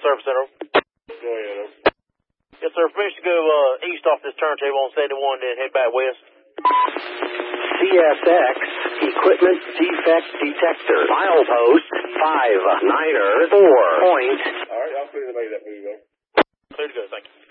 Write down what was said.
Service Center. Go ahead. Yes, sir. Permission to go east off this turntable on 71, then head back west. CSX Equipment Defect Detector. Milepost 594. All right, I'll clear to make that move, though. Clear to go, thank you.